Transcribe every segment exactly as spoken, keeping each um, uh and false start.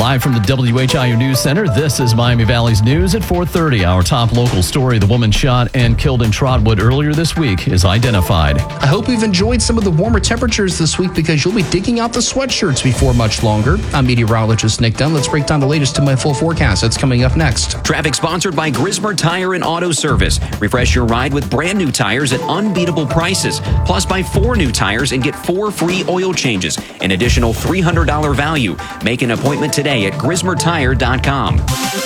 Live from the W H I O News Center, this is Miami Valley's News at four thirty. Our top local story, the woman shot and killed in Trotwood earlier this week, is identified. I hope you've enjoyed some of the warmer temperatures this week because you'll be digging out the sweatshirts before much longer. I'm meteorologist Nick Dunn. Let's break down the latest to my full forecast. That's coming up next. Traffic sponsored by Grismer Tire and Auto Service. Refresh your ride with brand new tires at unbeatable prices. Plus, buy four new tires and get four free oil changes. An additional three hundred dollars value. Make an appointment today at grismer tire dot com.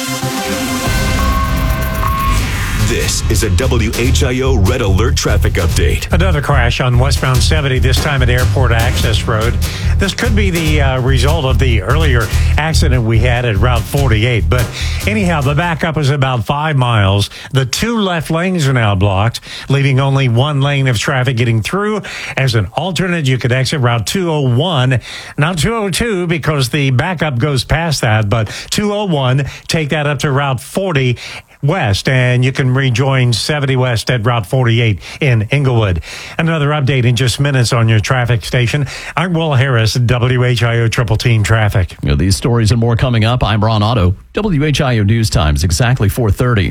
This is a W H I O Red Alert traffic update. Another crash on westbound seventy, this time at Airport Access Road. This could be the uh, result of the earlier accident we had at Route forty-eight. But anyhow, the backup is about five miles. The two left lanes are now blocked, leaving only one lane of traffic getting through. As an alternate, you could exit Route two oh one, not two oh two because the backup goes past that, but two oh one, take that up to Route forty west, and you can rejoin seventy west at Route forty-eight in Inglewood. Another update in just minutes on your traffic station. I'm Will Harris, W H I O Triple Team Traffic. You know, these stories and more coming up. I'm Ron Otto. W H I O News Times, exactly four thirty.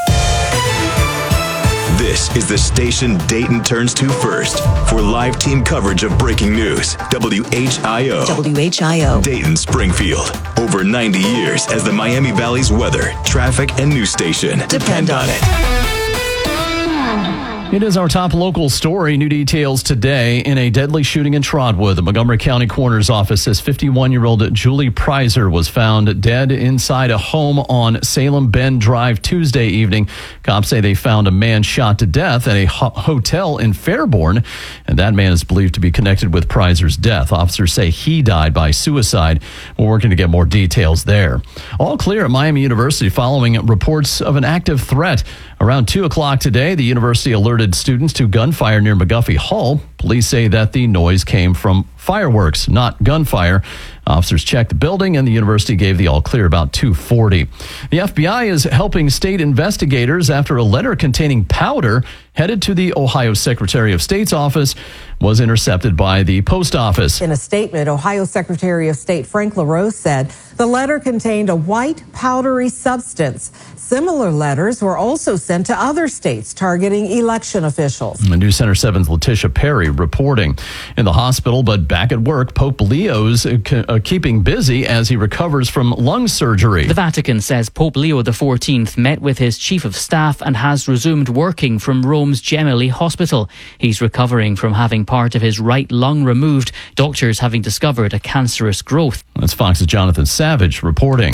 This is the station Dayton turns to first for live team coverage of breaking news. W H I O. W H I O. Dayton Springfield. Over ninety years as the Miami Valley's weather, traffic, and news station. Depend on it. It is our top local story. New details today in a deadly shooting in Trotwood. The Montgomery County Coroner's Office says fifty-one-year-old Julie Prizer was found dead inside a home on Salem Bend Drive Tuesday evening. Cops say they found a man shot to death at a ho- hotel in Fairborn, and that man is believed to be connected with Prizer's death. Officers say he died by suicide. We're working to get more details there. All clear at Miami University following reports of an active threat. Around two o'clock today, the university alerted students to gunfire near McGuffey Hall. Police say that the noise came from fireworks, not gunfire. Officers checked the building, and the university gave the all clear about two forty. The F B I is helping state investigators after a letter containing powder headed to the Ohio Secretary of State's office was intercepted by the post office. In a statement, Ohio Secretary of State Frank LaRose said the letter contained a white powdery substance. Similar letters were also sent to other states targeting election officials. The News Center seven's Letitia Perry reporting. In the hospital, but back at work, Pope Leo's uh, keeping busy as he recovers from lung surgery. The Vatican says Pope Leo the fourteenth met with his chief of staff and has resumed working from Rome's Gemelli Hospital. He's recovering from having part of his right lung removed, doctors having discovered a cancerous growth. That's Fox's Jonathan Savage reporting.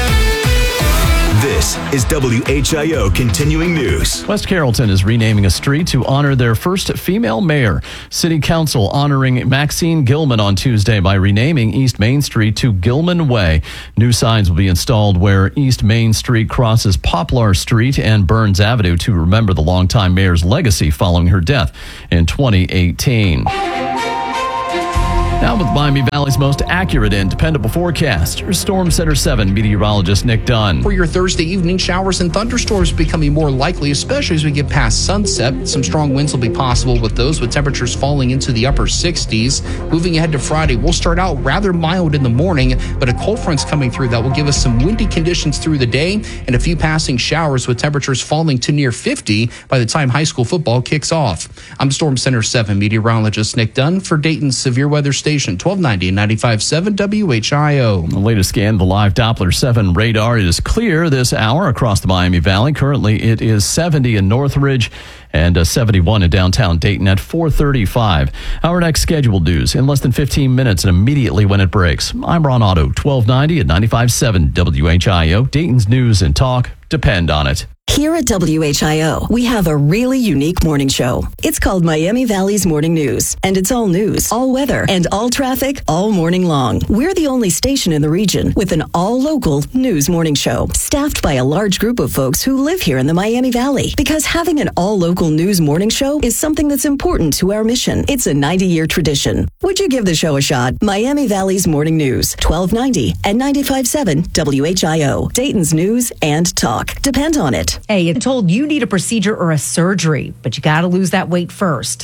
This is W H I O Continuing News. West Carrollton is renaming a street to honor their first female mayor. City Council honoring Maxine Gilman on Tuesday by renaming East Main Street to Gilman Way. New signs will be installed where East Main Street crosses Poplar Street and Burns Avenue to remember the longtime mayor's legacy following her death in twenty eighteen. Now with Miami Valley's most accurate and dependable forecast, your Storm Center seven meteorologist Nick Dunn. For your Thursday evening, showers and thunderstorms becoming more likely, especially as we get past sunset. Some strong winds will be possible with those, with temperatures falling into the upper sixties. Moving ahead to Friday, we'll start out rather mild in the morning, but a cold front's coming through that will give us some windy conditions through the day and a few passing showers with temperatures falling to near fifty by the time high school football kicks off. I'm Storm Center seven meteorologist Nick Dunn for Dayton's Severe Weather Station, twelve ninety and ninety-five point seven W H I O. The latest scan, the live Doppler seven radar. It is clear this hour across the Miami Valley. Currently, it is seventy in Northridge and uh, seventy-one in downtown Dayton at four thirty-five. Our next scheduled news in less than fifteen minutes and immediately when it breaks. I'm Ron Otto, twelve ninety and ninety-five point seven W H I O. Dayton's news and talk depend on it. Here at W H I O, we have a really unique morning show. It's called Miami Valley's Morning News, and it's all news, all weather, and all traffic all morning long. We're the only station in the region with an all-local news morning show, staffed by a large group of folks who live here in the Miami Valley. Because having an all-local news morning show is something that's important to our mission. It's a ninety-year tradition. Would you give the show a shot? Miami Valley's Morning News, twelve ninety and ninety-five point seven W H I O. Dayton's news and talk. Depend on it. Hey, you're told you need a procedure or a surgery, but you got to lose that weight first.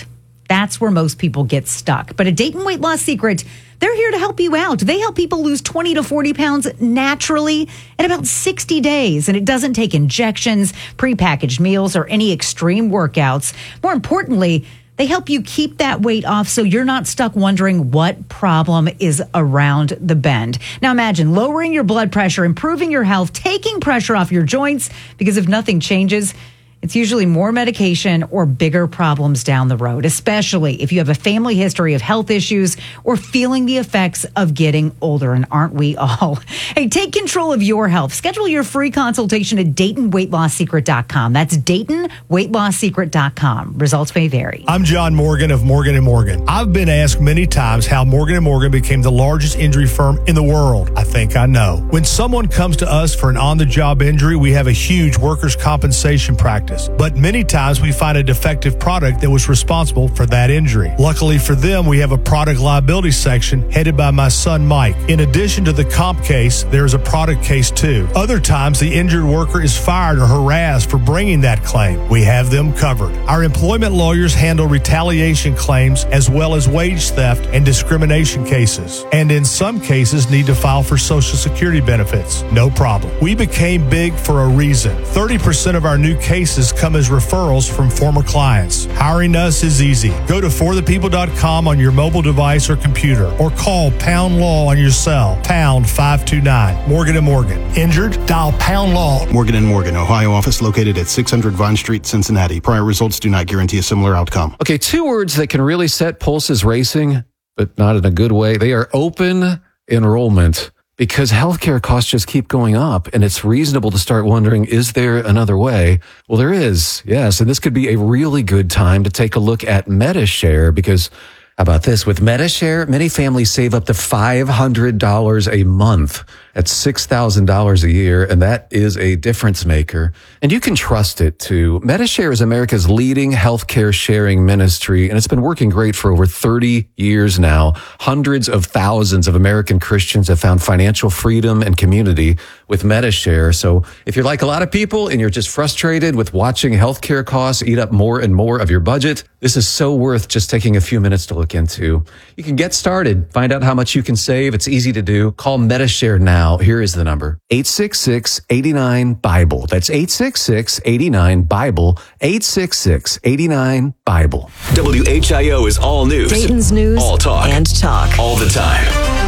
That's where most people get stuck. But at Dayton Weight Loss Secret, they're here to help you out. They help people lose twenty to forty pounds naturally in about sixty days. And it doesn't take injections, prepackaged meals, or any extreme workouts. More importantly, they help you keep that weight off so you're not stuck wondering what problem is around the bend. Now imagine lowering your blood pressure, improving your health, taking pressure off your joints, because if nothing changes, it's usually more medication or bigger problems down the road, especially if you have a family history of health issues or feeling the effects of getting older. And aren't we all? Hey, take control of your health. Schedule your free consultation at Dayton Weight Loss Secret dot com. That's Dayton Weight Loss Secret dot com. Results may vary. I'm John Morgan of Morgan and Morgan. I've been asked many times how Morgan and Morgan became the largest injury firm in the world. I think I know. When someone comes to us for an on-the-job injury, we have a huge workers' compensation practice. But many times we find a defective product that was responsible for that injury. Luckily for them, we have a product liability section headed by my son, Mike. In addition to the comp case, there's a product case too. Other times, the injured worker is fired or harassed for bringing that claim. We have them covered. Our employment lawyers handle retaliation claims as well as wage theft and discrimination cases. And in some cases, need to file for Social Security benefits. No problem. We became big for a reason. thirty percent of our new cases come as referrals from former clients. Hiring us is easy. Go to for the people dot com on your mobile device or computer, or call Pound Law on your cell, pound five two nine. Morgan and Morgan. Injured? Dial Pound Law. Morgan and Morgan, Ohio office located at six hundred Vine Street, Cincinnati. Prior results do not guarantee a similar outcome. Okay, two words that can really set pulses racing, but not in a good way. They are open enrollment. Because healthcare costs just keep going up, and it's reasonable to start wondering, is there another way? Well, there is, yes. And this could be a really good time to take a look at Medi-Share, because how about this? With Medi-Share, many families save up to five hundred dollars a month. At six thousand dollars a year, and that is a difference maker. And you can trust it, too. Medi-Share is America's leading healthcare sharing ministry, and it's been working great for over thirty years now. Hundreds of thousands of American Christians have found financial freedom and community with Medi-Share. So if you're like a lot of people and you're just frustrated with watching healthcare costs eat up more and more of your budget, this is so worth just taking a few minutes to look into. You can get started, find out how much you can save. It's easy to do. Call Medi-Share now. Here is the number, eight six six, eight nine, BIBLE. That's eight six six, eight nine, BIBLE, eight six six, eight nine, BIBLE. W H I O is all news. Dayton's news all talk. and talk. All the time.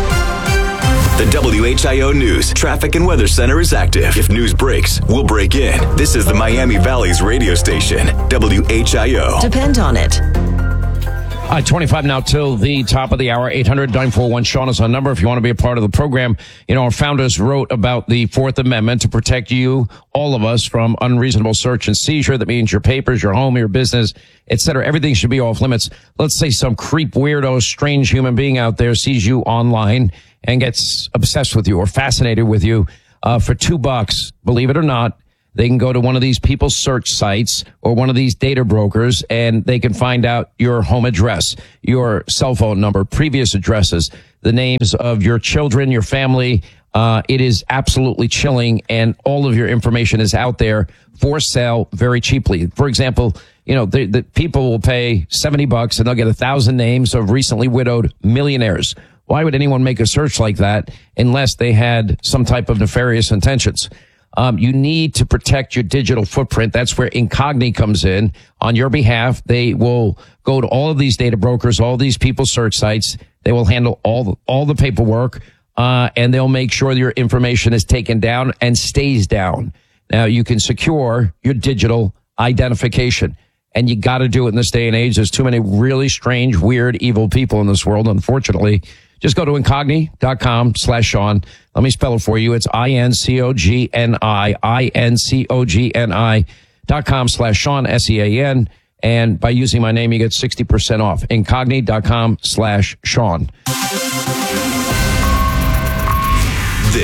The W H I O News Traffic and Weather Center is active. If news breaks, we'll break in. This is the Miami Valley's radio station, W H I O. Depend on it. Uh, twenty-five now till the top of the hour. eight hundred, nine four one, Sean is our number if you want to be a part of the program. You know, our founders wrote about the Fourth Amendment to protect you, all of us, from unreasonable search and seizure. That means your papers, your home, your business, et cetera. Everything should be off limits. Let's say some creep, weirdo, strange human being out there sees you online and gets obsessed with you or fascinated with you. Uh, for two bucks, believe it or not, they can go to one of these people's search sites or one of these data brokers, and they can find out your home address, your cell phone number, previous addresses, the names of your children, your family. Uh, it is absolutely chilling, and all of your information is out there for sale very cheaply. For example, you know, the, the people will pay seventy bucks and they'll get a thousand names of recently widowed millionaires. Why would anyone make a search like that unless they had some type of nefarious intentions? Um, you need to protect your digital footprint. That's where Incogni comes in. On your behalf, they will go to all of these data brokers, all these people's search sites. They will handle all the, all the paperwork, uh, and they'll make sure that your information is taken down and stays down. Now, you can secure your digital identification, and you got to do it in this day and age. There's too many really strange, weird, evil people in this world, unfortunately. Just go to incogni.com slash Sean. Let me spell it for you. It's I-N-C-O-G-N-I, I-N-C-O-G-N-I dot com slash Sean, S E A N. And by using my name, you get sixty percent off. Incogni.com slash Sean. This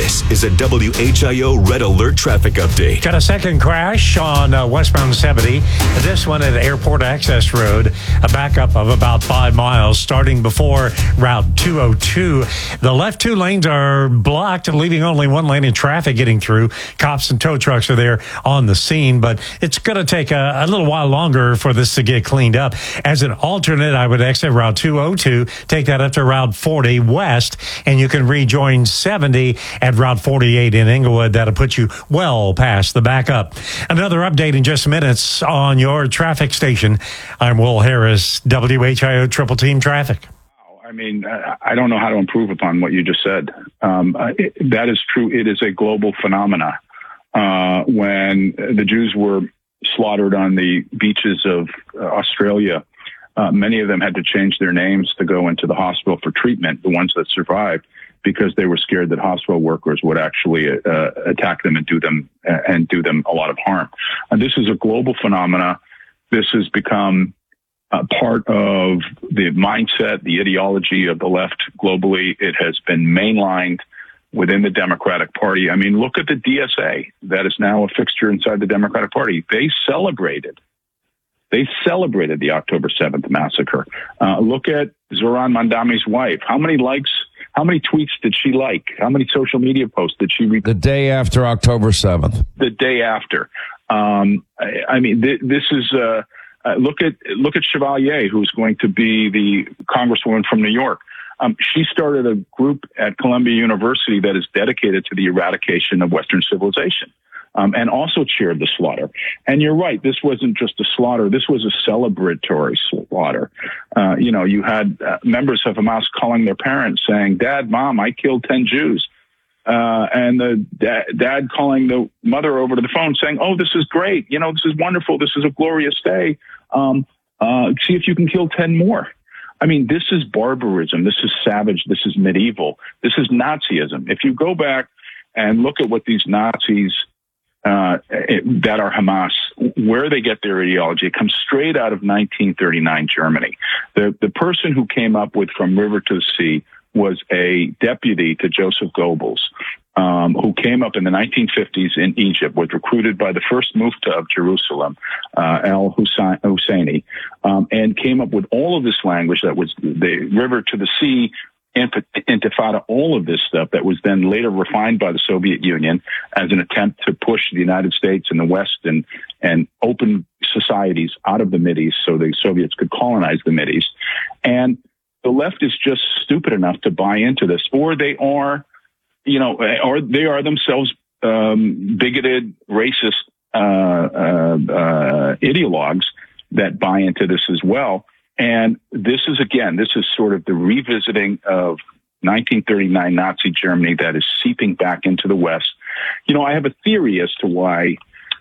This is a W H I O Red Alert traffic update. Got a second crash on uh, westbound seventy. This one at Airport Access Road, a backup of about five miles starting before Route two oh two. The left two lanes are blocked, leaving only one lane in traffic getting through. Cops and tow trucks are there on the scene, but it's going to take a, a little while longer for this to get cleaned up. As an alternate, I would exit Route two oh two, take that up to Route forty west, and you can rejoin seventy at Route forty-eight in Inglewood. That'll put you well past the backup. Another update in just minutes on your traffic station. I'm Will Harris, W H I O Triple Team Traffic. I mean, I don't know how to improve upon what you just said. Um, it, that is true. It is a global phenomena. Uh, when the Jews were slaughtered on the beaches of uh, Australia, uh, many of them had to change their names to go into the hospital for treatment, the ones that survived, because they were scared that hospital workers would actually uh, attack them and do them uh, and do them a lot of harm. And this is a global phenomena. This has become uh, part of the mindset, the ideology of the left globally. It has been mainlined within the Democratic Party. I mean, look at the D S A that is now a fixture inside the Democratic Party. They celebrated. They celebrated the October seventh massacre. Uh, look at Zoran Mandami's wife. How many likes? How many tweets did she like? How many social media posts did she read? The day after October seventh. The day after. Um, I, I mean, th- this is, uh, uh, look at, look at Chevalier, who's going to be the congresswoman from New York. Um, she started a group at Columbia University that is dedicated to the eradication of Western civilization. Um, and also cheered the slaughter. And you're right, this wasn't just a slaughter, this was a celebratory slaughter. Uh, you know, you had uh, members of Hamas calling their parents saying, Dad, Mom, I killed ten Jews. Uh, and the da- dad calling the mother over to the phone saying, oh, this is great. You know, this is wonderful. This is a glorious day. Um, uh, see if you can kill ten more. I mean, this is barbarism. This is savage. This is medieval. This is Nazism. If you go back and look at what these Nazis Uh, it, that are Hamas, where they get their ideology, it comes straight out of nineteen thirty-nine Germany. The the person who came up with From River to the Sea was a deputy to Joseph Goebbels, um, who came up in the nineteen fifties in Egypt, was recruited by the first Mufti of Jerusalem, uh, Al Husseini, um, and came up with all of this language that was the river to the sea, Intifada, all of this stuff that was then later refined by the Soviet Union as an attempt to push the United States and the West and, and open societies out of the Mideast so the Soviets could colonize the Mideast. And the left is just stupid enough to buy into this, or they are, you know, or they are themselves um, bigoted, racist uh, uh, uh, ideologues that buy into this as well. And this is, again, this is sort of the revisiting of nineteen thirty-nine Nazi Germany that is seeping back into the West. You know, I have a theory as to why,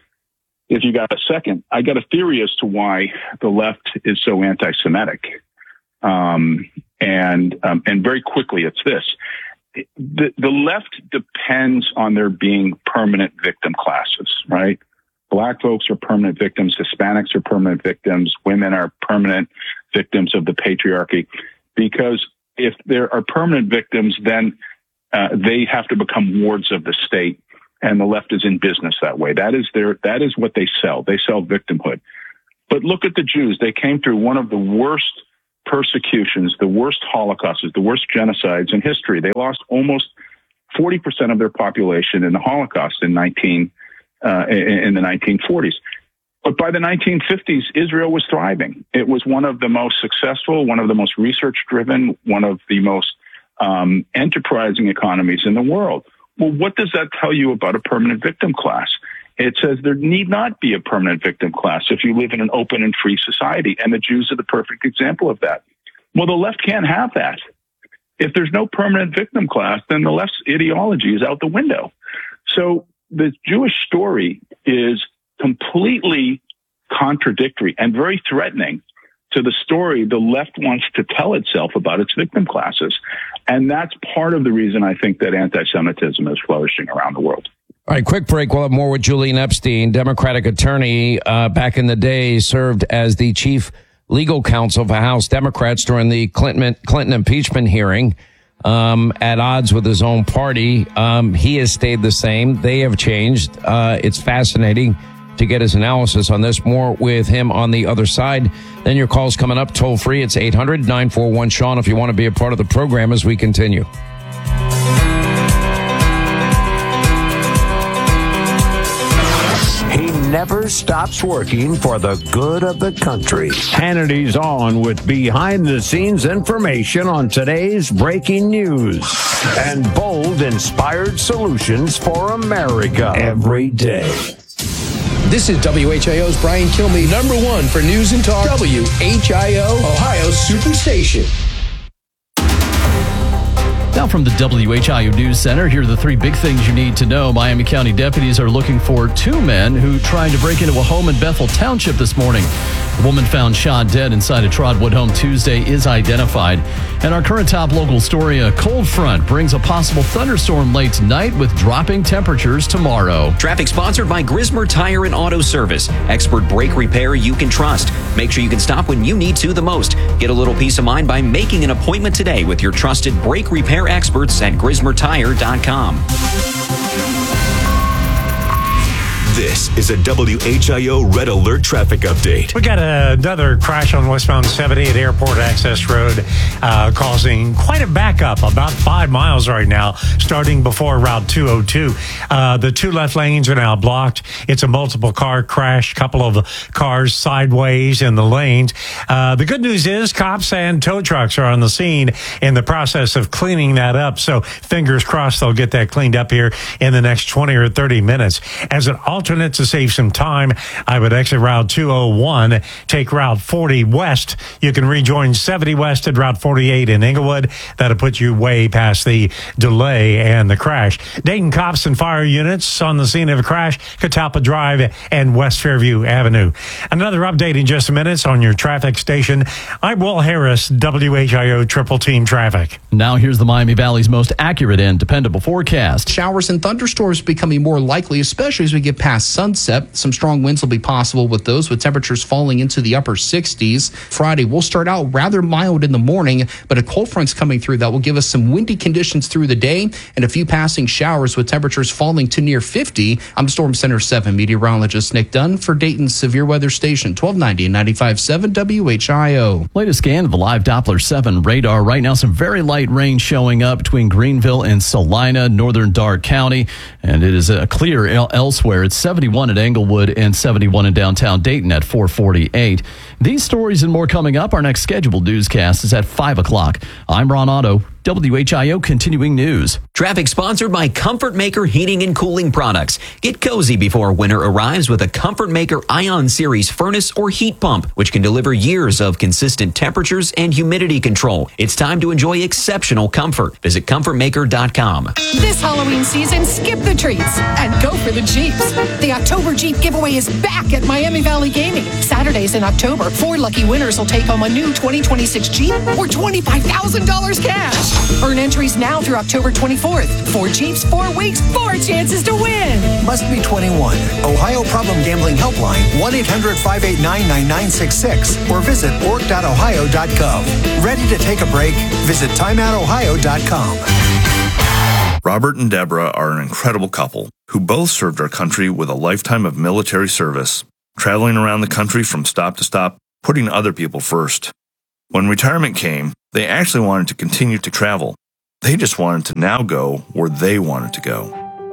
if you got a second, I got a theory as to why the left is so anti-Semitic. Um, and, um, and very quickly, it's this. The, the left depends on there being permanent victim classes, right? Black folks are permanent victims. Hispanics are permanent victims. Women are permanent victims of the patriarchy. Because if there are permanent victims, then uh, they have to become wards of the state. And the left is in business that way. That is their, that is what they sell. They sell victimhood. But look at the Jews. They came through one of the worst persecutions, the worst holocausts, the worst genocides in history. They lost almost forty percent of their population in the Holocaust in nineteen Uh, in, in the nineteen forties. But by the nineteen fifties, Israel was thriving. It was one of the most successful, one of the most research-driven, one of the most um, enterprising economies in the world. Well, what does that tell you about a permanent victim class? It says there need not be a permanent victim class if you live in an open and free society, and the Jews are the perfect example of that. Well, the left can't have that. If there's no permanent victim class, then the left's ideology is out the window. So the Jewish story is completely contradictory and very threatening to the story the left wants to tell itself about its victim classes. And that's part of the reason I think that anti-Semitism is flourishing around the world. All right, quick break. We'll have more with Julian Epstein, Democratic attorney, uh, back in the day, served as the chief legal counsel for House Democrats during the Clinton, Clinton impeachment hearing. um, at odds with his own party. Um, he has stayed the same. They have changed. Uh, it's fascinating to get his analysis on this. More with him on the other side. Then your call's coming up toll free. It's eight hundred nine four one Sean if you want to be a part of the program as we continue. He never stops working for the good of the country. Hannity's on with behind-the-scenes information on today's breaking news and bold, inspired solutions for America every day. This is W H I O's Brian Kilmeade, number one for news and talk. W H I O, Ohio's Superstation. Now from the W H I O News Center, here are the three big things you need to know. Miami County deputies are looking for two men who tried to break into a home in Bethel Township this morning. The woman found shot dead inside a Trotwood home Tuesday is identified. And our current top local story, a cold front brings a possible thunderstorm late tonight with dropping temperatures tomorrow. Traffic sponsored by Grismer Tire and Auto Service. Expert brake repair you can trust. Make sure you can stop when you need to the most. Get a little peace of mind by making an appointment today with your trusted brake repair experts at grismer tire dot com. This is a W H I O Red Alert traffic update. We got another crash on westbound seventy at Airport Access Road, uh, causing quite a backup, about five miles right now, starting before Route two oh two. Uh, the two left lanes are now blocked. It's a multiple car crash, couple of cars sideways in the lanes. Uh, the good news is cops and tow trucks are on the scene in the process of cleaning that up. So fingers crossed they'll get that cleaned up here in the next twenty or thirty minutes. As an alternate to save some time, I would exit Route two oh one, take Route forty west. You can rejoin seventy west at Route forty-eight in Inglewood. That'll put you way past the delay and the crash. Dayton cops and fire units on the scene of a crash, Catalpa Drive and West Fairview Avenue. Another update in just a minute on your traffic station. I'm Will Harris, W H I O Triple Team Traffic. Now here's the Miami Valley's most accurate and dependable forecast. Showers and thunderstorms becoming more likely, especially as we get past sunset. Some strong winds will be possible with those, with temperatures falling into the upper sixties. Friday will start out rather mild in the morning, but a cold front's coming through that will give us some windy conditions through the day and a few passing showers with temperatures falling to near fifty. I'm Storm Center seven meteorologist Nick Dunn for Dayton's Severe Weather Station, twelve ninety and ninety-five point seven W H I O. Latest scan of the live Doppler seven radar. Right now, some very light rain showing up between Greenville and Salina, northern Darke County, and it is uh, clear el- elsewhere. It's seventy-one at Englewood and seventy-one in downtown Dayton at four forty-eight. These stories and more coming up. Our next scheduled newscast is at five o'clock. I'm Ron Otto, W H I O Continuing News. Traffic sponsored by Comfort Maker Heating and Cooling Products. Get cozy before winter arrives with a Comfort Maker Ion Series furnace or heat pump, which can deliver years of consistent temperatures and humidity control. It's time to enjoy exceptional comfort. Visit comfort maker dot com. This Halloween season, skip the treats and go for the Jeeps. The October Jeep giveaway is back at Miami Valley Gaming. Saturdays in October, four lucky winners will take home a new twenty twenty-six Jeep or twenty-five thousand dollars cash. Earn entries now through October twenty-fourth. Four Jeeps, four weeks, four chances to win. Must be twenty-one. Ohio Problem Gambling Helpline, one eight hundred five eight nine nine nine six six, or visit org dot ohio dot gov. Ready to take a break? Visit time out ohio dot com. Robert and Deborah are an incredible couple who both served our country with a lifetime of military service, traveling around the country from stop to stop, putting other people first. When retirement came, they actually wanted to continue to travel. They just wanted to now go where they wanted to go.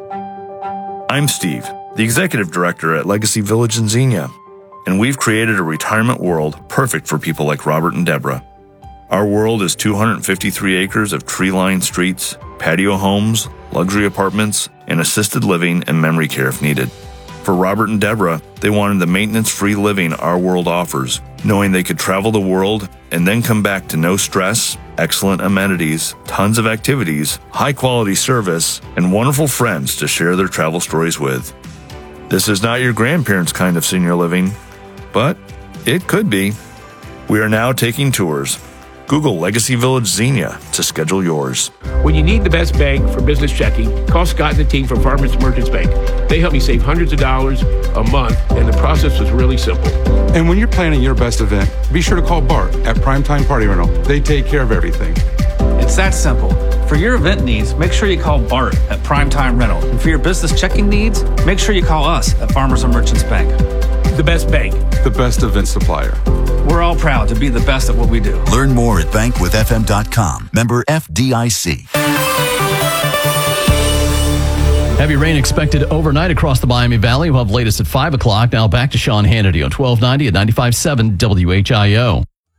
I'm Steve, the Executive Director at Legacy Village in Xenia, and we've created a retirement world perfect for people like Robert and Deborah. Our world is two hundred fifty-three acres of tree-lined streets, patio homes, luxury apartments, and assisted living and memory care if needed. For Robert and Deborah, they wanted the maintenance-free living our world offers, knowing they could travel the world and then come back to no stress, excellent amenities, tons of activities, high-quality service, and wonderful friends to share their travel stories with. This is not your grandparents' kind of senior living, but it could be. We are now taking tours. Google Legacy Village Xenia to schedule yours. When you need the best bank for business checking, call Scott and the team from Farmers Merchants Bank. They help me save hundreds of dollars a month, and the process was really simple. And when you're planning your best event, be sure to call Bart at Primetime Party Rental. They take care of everything. It's that simple. For your event needs, make sure you call Bart at Primetime Rental. And for your business checking needs, make sure you call us at Farmers and Merchants Bank. The best bank. The best event supplier. We're all proud to be the best at what we do. Learn more at bank with f m dot com. Member F D I C. Heavy rain expected overnight across the Miami Valley. We'll have latest at five o'clock. Now back to Sean Hannity on twelve ninety at ninety-five point seven W H I O.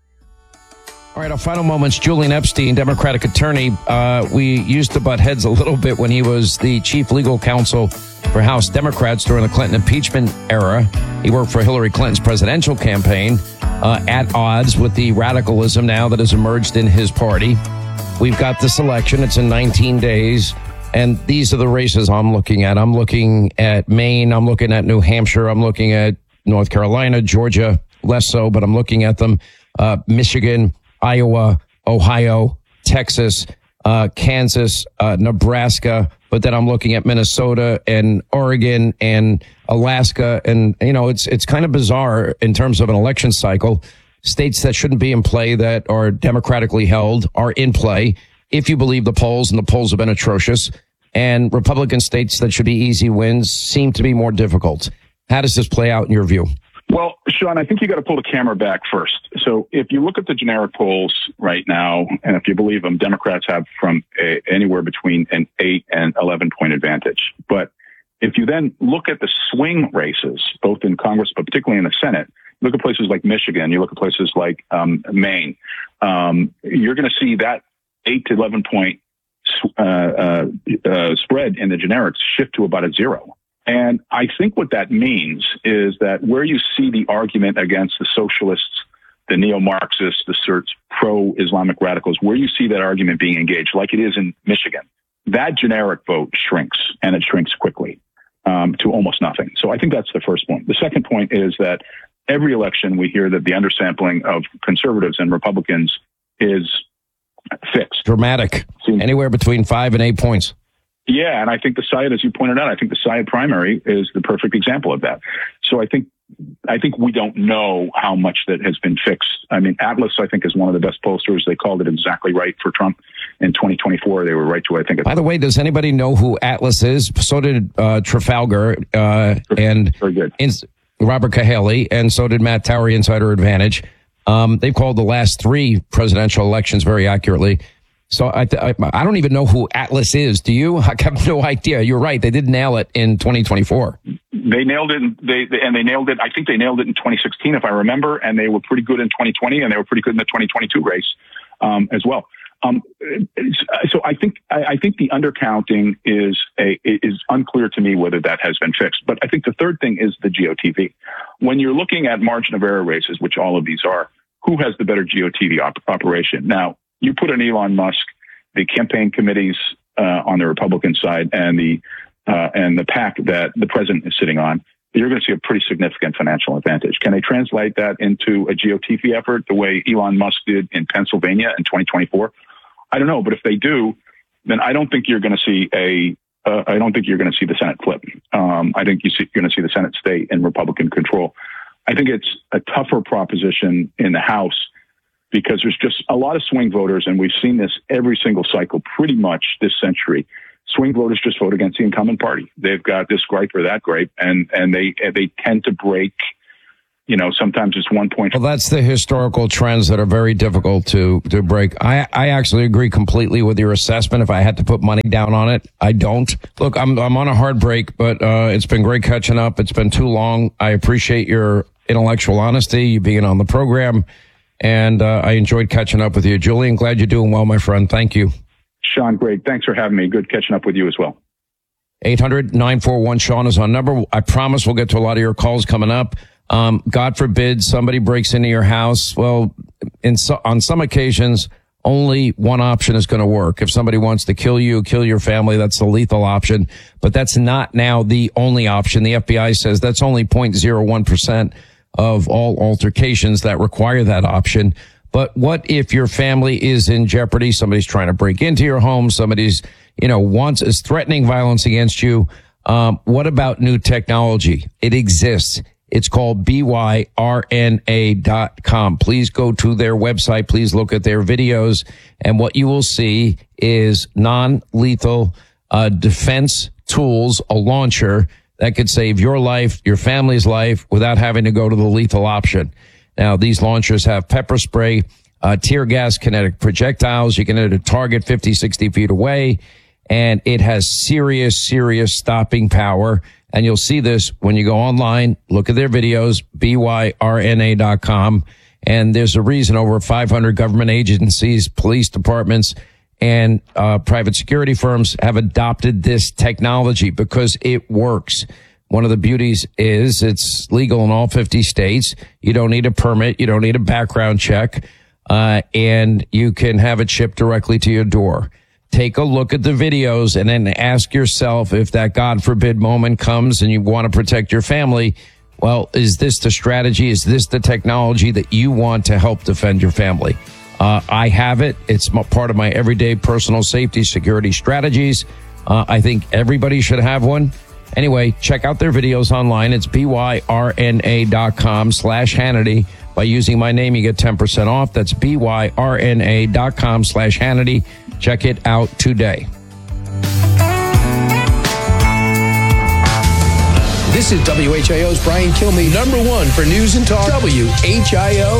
All right, our final moments. Julian Epstein, Democratic attorney. Uh, we used to butt heads a little bit when he was the chief legal counsel for House Democrats during the Clinton impeachment era. He worked for Hillary Clinton's presidential campaign, uh, at odds with the radicalism now that has emerged in his party. We've got this election. It's in nineteen days. And these are the races I'm looking at. I'm looking at Maine. I'm looking at New Hampshire. I'm looking at North Carolina, Georgia, less so, but I'm looking at them. Uh, Michigan, Iowa, Ohio, Texas, uh, Kansas, uh, Nebraska. But then I'm looking at Minnesota and Oregon and Alaska. And, you know, it's, it's kind of bizarre in terms of an election cycle. States that shouldn't be in play that are democratically held are in play. If you believe the polls, and the polls have been atrocious, and Republican states that should be easy wins seem to be more difficult. How does this play out in your view? Well, Sean, I think you got to pull the camera back first. So if you look at the generic polls right now, and if you believe them, Democrats have from a, anywhere between an eight and eleven point advantage. But if you then look at the swing races, both in Congress, but particularly in the Senate, look at places like Michigan, you look at places like um, Maine, um, you're going to see that eight to eleven point uh, uh, uh, spread in the generics shift to about a zero. And I think what that means is that where you see the argument against the socialists, the neo-Marxists, the certs, pro-Islamic radicals, where you see that argument being engaged, like it is in Michigan, that generic vote shrinks, and it shrinks quickly um, to almost nothing. So I think that's the first point. The second point is that every election we hear that the undersampling of conservatives and Republicans is fixed. Dramatic. Anywhere between five and eight points. Yeah, and I think the Syed, as you pointed out, I think the Syed primary is the perfect example of that. So I think I think we don't know how much that has been fixed. I mean, Atlas, I think, is one of the best pollsters. They called it exactly right for Trump in twenty twenty-four. They were right to, I think. By the way, does anybody know who Atlas is? So did uh, Trafalgar uh, and Very good. Ins- Robert Cahaly, and so did Matt Towery, Insider Advantage. Um, they've called the last three presidential elections very accurately. So I, th- I I don't even know who Atlas is. Do you? I have no idea. You're right. They did nail it in twenty twenty-four. They nailed it. They, they and they nailed it. I think they nailed it in twenty sixteen, if I remember. And they were pretty good in twenty twenty, and they were pretty good in the twenty twenty-two race um, as well. Um, so I think I, I think the undercounting is a is unclear to me whether that has been fixed. But I think the third thing is the G O T V. When you're looking at margin of error races, which all of these are, who has the better G O T V op- operation? Now, you put an Elon Musk, the campaign committees uh, on the Republican side, and the uh, and the PAC that the president is sitting on, you're going to see a pretty significant financial advantage. Can they translate that into a G O T V effort the way Elon Musk did in Pennsylvania in twenty twenty-four? I don't know, but if they do, then I don't think you're going to see a. Uh, I don't think you're going to see the Senate flip. Um, I think you see, you're going to see the Senate stay in Republican control. I think it's a tougher proposition in the House, because there's just a lot of swing voters, and we've seen this every single cycle pretty much this century. Swing voters just vote against the incumbent party. They've got this gripe or that gripe, and, and they they tend to break, you know, sometimes it's one point. Well, that's the historical trends that are very difficult to, to break. I, I actually agree completely with your assessment. If I had to put money down on it, I don't. Look, I'm I'm on a hard break, but uh, it's been great catching up. It's been too long. I appreciate your intellectual honesty, you being on the program. And uh, I enjoyed catching up with you. Julian, glad you're doing well, my friend. Thank you. Sean, great. Thanks for having me. Good catching up with you as well. eight hundred nine four one Sean is our number. I promise we'll get to a lot of your calls coming up. Um, God forbid somebody breaks into your house. Well, in so, on some occasions, only one option is going to work. If somebody wants to kill you, kill your family, that's the lethal option. But that's not now the only option. The F B I says that's only zero point zero one percent of all altercations that require that option. But what if your family is in jeopardy? Somebody's trying to break into your home. Somebody's, you know, wants, is threatening violence against you. Um, what about new technology? It exists. It's called B Y R N A dot com. Please go to their website. Please look at their videos. And what you will see is non-lethal uh, defense tools, a launcher that could save your life, your family's life, without having to go to the lethal option. Now, these launchers have pepper spray, uh, tear gas, kinetic projectiles. You can hit a target fifty, sixty feet away. And it has serious, serious stopping power. And you'll see this when you go online, look at their videos, B Y R N A dot com. And there's a reason over five hundred government agencies, police departments, and uh, private security firms have adopted this technology because it works. One of the beauties is it's legal in all fifty states. You don't need a permit. You don't need a background check. Uh, and you can have it shipped directly to your door. Take a look at the videos and then ask yourself if that God forbid moment comes and you want to protect your family. Well, is this the strategy? Is this the technology that you want to help defend your family? Uh, I have it. It's part of my everyday personal safety security strategies. Uh, I think everybody should have one. Anyway, check out their videos online. It's B Y R N A dot com slash Hannity. By using my name, you get ten percent off. That's B Y R N A dot com slash Hannity. Check it out today. This is W H I O's Brian Kilmeade, number one for news and talk, W H I O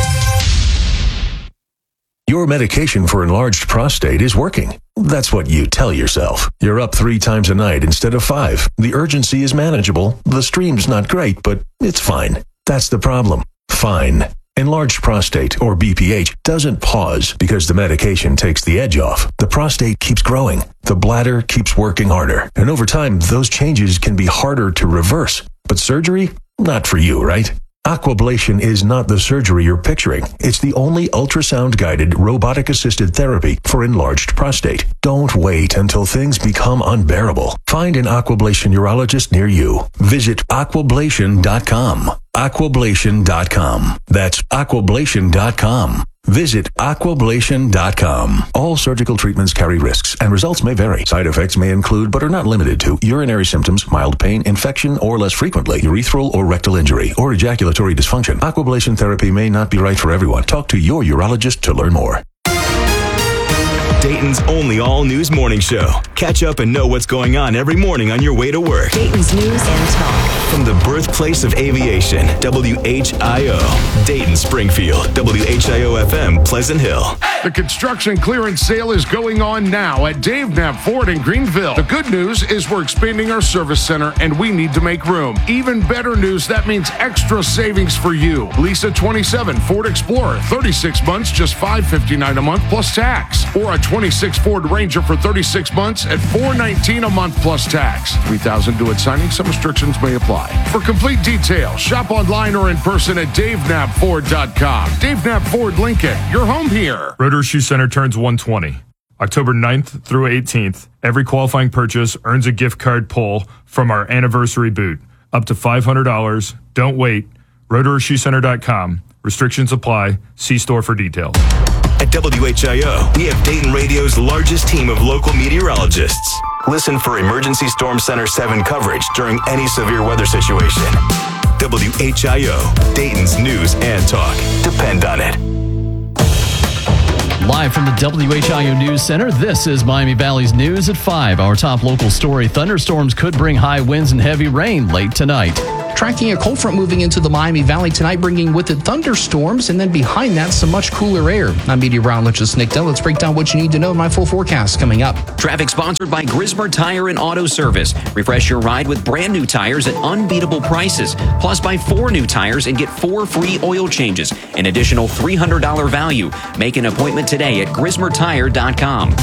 Dayton. Your medication for enlarged prostate is working. That's what you tell yourself. You're up three times a night instead of five. The urgency is manageable. The stream's not great, but it's fine. That's the problem. Fine. Enlarged prostate, or B P H, doesn't pause because the medication takes the edge off. The prostate keeps growing. The bladder keeps working harder. And over time, those changes can be harder to reverse. But surgery? Not for you, right? Aquablation is not the surgery you're picturing. It's the only ultrasound-guided, robotic-assisted therapy for enlarged prostate. Don't wait until things become unbearable. Find an Aquablation urologist near you. Visit aquablation dot com. aquablation dot com. That's aquablation dot com. Visit aquablation dot com. All surgical treatments carry risks, and results may vary. Side effects may include, but are not limited to, urinary symptoms, mild pain, infection, or less frequently, urethral or rectal injury, or ejaculatory dysfunction. Aquablation therapy may not be right for everyone. Talk to your urologist to learn more. Dayton's only all-news morning show. Catch up and know what's going on every morning on your way to work. Dayton's news and talk. From the birthplace of aviation, W H I O, Dayton, Springfield, W H I O F M, Pleasant Hill. The construction clearance sale is going on now at Dave Knapp Ford in Greenville. The good news is we're expanding our service center and we need to make room. Even better news, that means extra savings for you. Lease a twenty-seven Ford Explorer, thirty-six months, just five hundred fifty-nine dollars a month plus tax. Or a twenty-six Ford Ranger for thirty-six months at four hundred nineteen dollars a month plus tax. three thousand dollars due at signing. Some restrictions may apply. For complete details, shop online or in person at dave knapp ford dot com. Dave Knapp Ford Lincoln, your home here. Rotor Shoe Center turns one twenty. October ninth through eighteenth, every qualifying purchase earns a gift card pull from our anniversary boot. Up to five hundred dollars. Don't wait. rotor shoe center dot com. Restrictions apply. See store for details. At W H I O, we have Dayton Radio's largest team of local meteorologists. Listen for Emergency Storm Center seven coverage during any severe weather situation. W H I O, Dayton's news and talk. Depend on it. Live from the W H I O News Center, this is Miami Valley's News at five. Our top local story, thunderstorms could bring high winds and heavy rain late tonight. Tracking a cold front moving into the Miami Valley tonight, bringing with it thunderstorms, and then behind that, some much cooler air. I'm meteorologist Nick Dell. Let's break down what you need to know in my full forecast coming up. Traffic sponsored by Grismer Tire and Auto Service. Refresh your ride with brand new tires at unbeatable prices. Plus, buy four new tires and get four free oil changes. An additional three hundred dollars value. Make an appointment today at grismer tire dot com.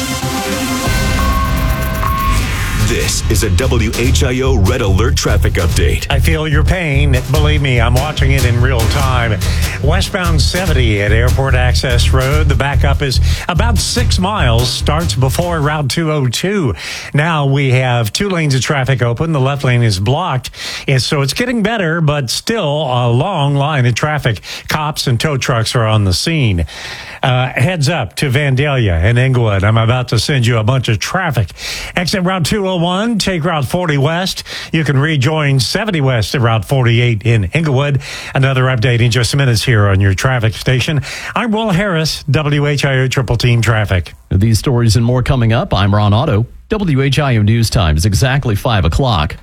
This is a W H I O Red Alert traffic update. I feel your pain. Believe me, I'm watching it in real time. Westbound seventy at Airport Access Road. The backup is about six miles, starts before Route two oh two. Now we have two lanes of traffic open. The left lane is blocked. And so it's getting better, but still a long line of traffic. Cops and tow trucks are on the scene. Uh, heads up to Vandalia and Englewood. I'm about to send you a bunch of traffic. Exit Route two oh oh one, take Route forty West. You can rejoin seventy West at Route forty-eight in Inglewood. Another update in just minutes here on your traffic station. I'm Will Harris, W H I O Triple Team Traffic. These stories and more coming up. I'm Ron Otto. W H I O News Time is exactly five o'clock.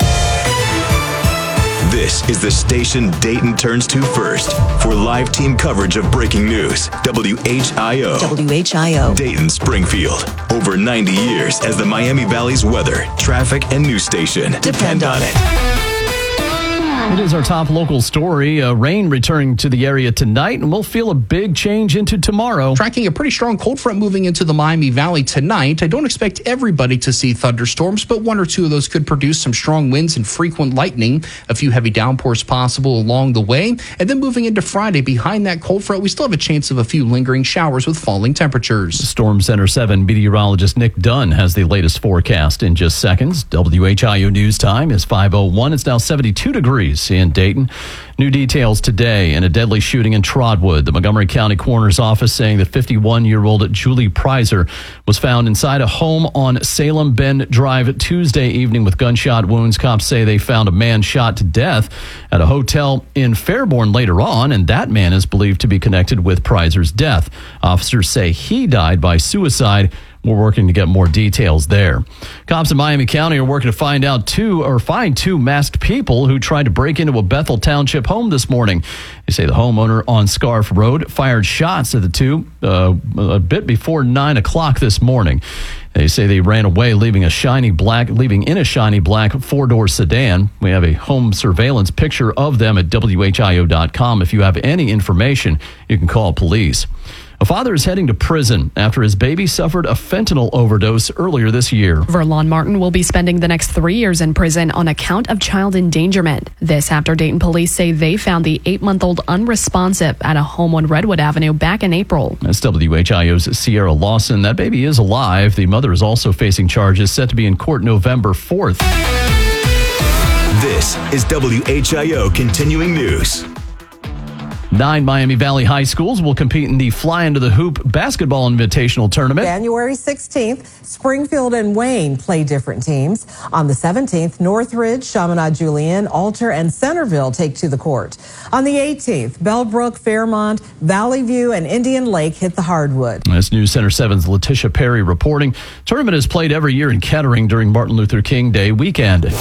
This is the station Dayton turns to first for live team coverage of breaking news. W H I O. W H I O. Dayton, Springfield. Over ninety years as the Miami Valley's weather, traffic, and news station. Depend on it. It is our top local story. Uh, rain returning to the area tonight, and we'll feel a big change into tomorrow. Tracking a pretty strong cold front moving into the Miami Valley tonight. I don't expect everybody to see thunderstorms, but one or two of those could produce some strong winds and frequent lightning. A few heavy downpours possible along the way. And then moving into Friday, behind that cold front, we still have a chance of a few lingering showers with falling temperatures. Storm Center seven meteorologist Nick Dunn has the latest forecast in just seconds. W H I O News Time is five oh one. It's now seventy-two degrees in Dayton. New details today in a deadly shooting in Trotwood. The Montgomery County Coroner's Office saying that fifty-one-year-old Julie Preiser was found inside a home on Salem Bend Drive Tuesday evening with gunshot wounds. Cops say they found a man shot to death at a hotel in Fairborn later on, and that man is believed to be connected with Preiser's death. Officers say he died by suicide. We're working to get more details there. Cops in Miami County are working to find out two or find two masked people who tried to break into a Bethel Township home this morning. They say the homeowner on Scarf Road fired shots at the two uh, a bit before nine o'clock this morning. They say they ran away, leaving a shiny black, leaving in a shiny black four-door sedan. We have a home surveillance picture of them at W H I O dot com. If you have any information, you can call police. A father is heading to prison after his baby suffered a fentanyl overdose earlier this year. Verlon Martin will be spending the next three years in prison on account of child endangerment. This after Dayton police say they found the eight-month-old unresponsive at a home on Redwood Avenue back in April. That's W H I O's Sierra Lawson. That baby is alive. The mother is also facing charges set to be in court November fourth. This is W H I O Continuing News. Nine Miami Valley high schools will compete in the Fly Into the Hoop basketball invitational tournament. January sixteenth, Springfield and Wayne play different teams. On the seventeenth, Northridge, Chaminade Julienne, Alter, and Centerville take to the court. On the eighteenth, Bellbrook, Fairmont, Valley View, and Indian Lake hit the hardwood. That's News Center seven's Letitia Perry reporting. Tournament is played every year in Kettering during Martin Luther King Day weekend.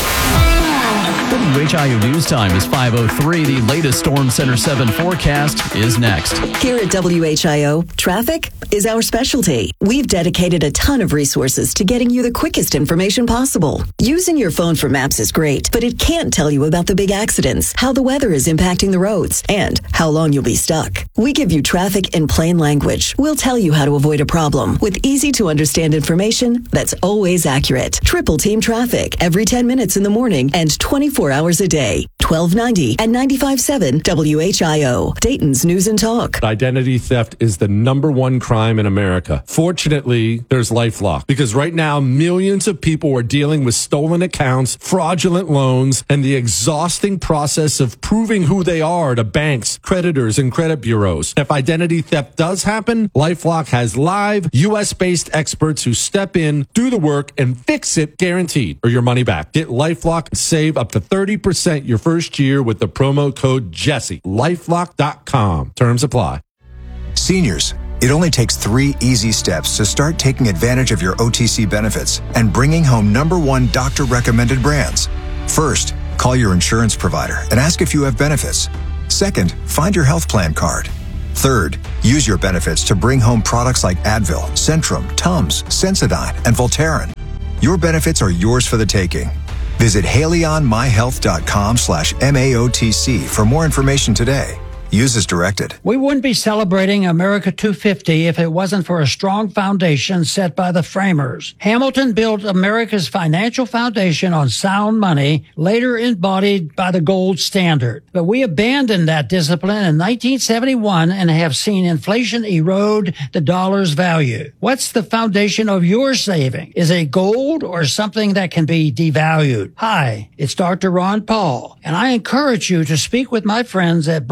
W H I O News Time is five oh three. The latest Storm Center seven forecast is next. Here at W H I O, traffic is our specialty. We've dedicated a ton of resources to getting you the quickest information possible. Using your phone for maps is great, but it can't tell you about the big accidents, how the weather is impacting the roads, and how long you'll be stuck. We give you traffic in plain language. We'll tell you how to avoid a problem with easy-to-understand information that's always accurate. Triple Team Traffic every ten minutes in the morning and twenty-four hours a day. twelve ninety and ninety-five point seven W H I O, Dayton's News and Talk. Identity theft is the number one crime in America. Fortunately, there's LifeLock, because right now millions of people are dealing with stolen accounts, fraudulent loans, and the exhausting process of proving who they are to banks, creditors, and credit bureaus. If identity theft does happen, LifeLock has live U S-based experts who step in, do the work, and fix it guaranteed, or your money back. Get LifeLock and save up to thirty percent your first year with the promo code Jesse. LifeLock dot com. Terms apply. Seniors, it only takes three easy steps to start taking advantage of your O T C benefits and bringing home number one doctor-recommended brands. First, call your insurance provider and ask if you have benefits. Second, find your health plan card. Third, use your benefits to bring home products like Advil, Centrum, Tums, Sensodyne, and Voltaren. Your benefits are yours for the taking. Visit haleyonmyhealth.com slash MAOTC for more information today. Use as directed. We wouldn't be celebrating America two fifty if it wasn't for a strong foundation set by the framers. Hamilton built America's financial foundation on sound money, later embodied by the gold standard. But we abandoned that discipline in nineteen seventy-one and have seen inflation erode the dollar's value. What's the foundation of your saving? Is it gold or something that can be devalued? Hi, it's Doctor Ron Paul, and I encourage you to speak with my friends at Birch Gold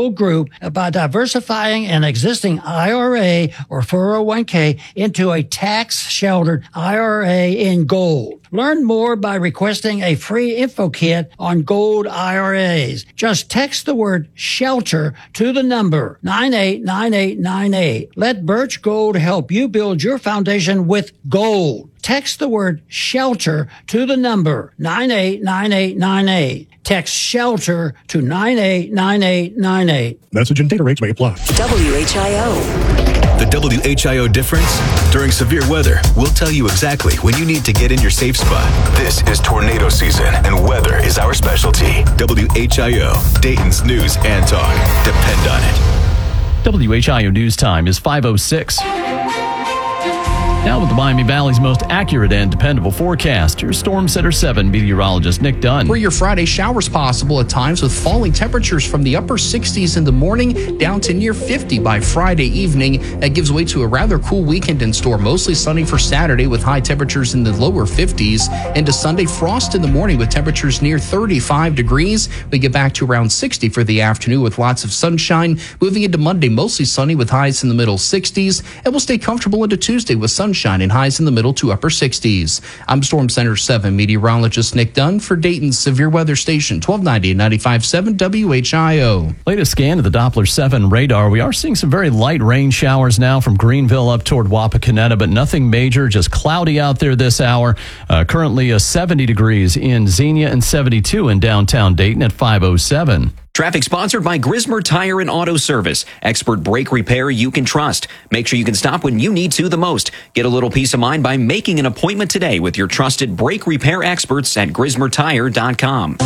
gold group by diversifying an existing I R A or four oh one k into a tax-sheltered I R A in gold. Learn more by requesting a free info kit on gold I R As. Just text the word shelter to the number nine eight nine eight nine eight. Let Birch Gold help you build your foundation with gold. Text the word shelter to the number nine eight nine eight nine eight. Text shelter to nine eight nine eight nine eight. Message and data rates may apply. W H I O. The W H I O difference? During severe weather, we'll tell you exactly when you need to get in your safe spot. This is tornado season, and weather is our specialty. W H I O, Dayton's news and talk. Depend on it. W H I O News Time is five oh six. Now with the Miami Valley's most accurate and dependable forecast, your Storm Center seven meteorologist Nick Dunn. For your Friday, showers possible at times with falling temperatures from the upper sixties in the morning down to near fifty by Friday evening. That gives way to a rather cool weekend in store. Mostly sunny for Saturday with high temperatures in the lower fifties. Into Sunday, frost in the morning with temperatures near thirty-five degrees. We get back to around sixty for the afternoon with lots of sunshine. Moving into Monday, mostly sunny with highs in the middle sixties. And we'll stay comfortable into Tuesday with sunshine and highs in the middle to upper sixties. I'm Storm Center seven meteorologist Nick Dunn for Dayton's Severe Weather Station, twelve ninety and ninety-five point seven W H I O. Latest scan of the Doppler seven radar. We are seeing some very light rain showers now from Greenville up toward Wapakoneta, but nothing major, just cloudy out there this hour. Uh, currently uh, seventy degrees in Xenia and seventy-two in downtown Dayton at five oh seven. Traffic sponsored by Grismer Tire and Auto Service. Expert brake repair you can trust. Make sure you can stop when you need to the most. Get a little peace of mind by making an appointment today with your trusted brake repair experts at grismer tire dot com.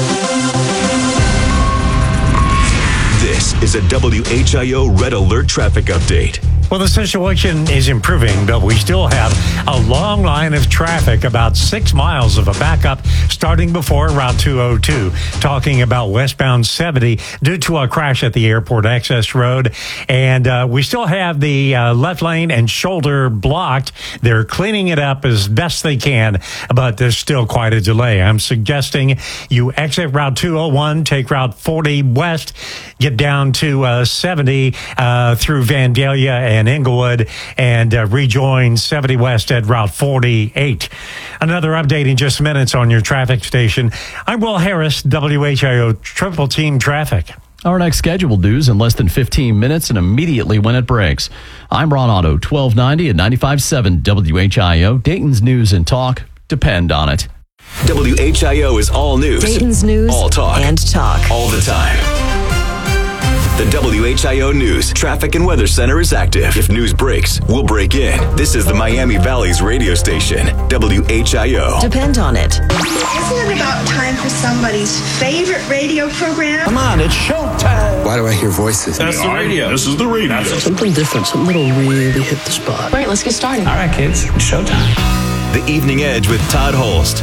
This is a W H I O Red Alert traffic update. Well, the situation is improving, but we still have a long line of traffic, about six miles of a backup starting before Route two oh two, talking about westbound seventy due to a crash at the airport access road. And uh, we still have the uh, left lane and shoulder blocked. They're cleaning it up as best they can, but there's still quite a delay. I'm suggesting you exit Route two oh one, take Route forty west, get down to uh, seventy uh, through Vandalia and Inglewood, and uh, rejoin seventy west at Route forty-eight. Another update in just minutes on your traffic station. I'm Will Harris, W H I O Triple Team Traffic. Our next scheduled news in less than fifteen minutes and immediately when it breaks. I'm Ron Otto, twelve ninety and ninety-five point seven W H I O, Dayton's news and talk. Depend on it. W H I O is all news. Dayton's news all talk. and talk. All the time. The W H I O News Traffic and Weather Center is active. If news breaks, we'll break in. This is the Miami Valley's radio station, W H I O. Depend on it. Isn't it about time for somebody's favorite radio program? Come on, it's showtime. Why do I hear voices? That's the radio. This is the radio. That's something different, something that'll really hit the spot. All right, let's get started. All right, kids, it's showtime. The Evening Edge with Todd Holst.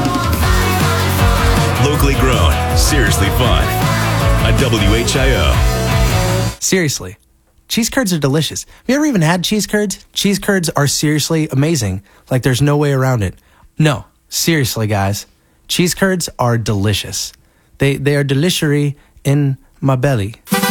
Locally grown, seriously fun. On W H I O. Seriously, cheese curds are delicious. Have you ever even had cheese curds? Cheese curds are seriously amazing. Like there's no way around it. No, seriously, guys. Cheese curds are delicious. They they are delicious in my belly.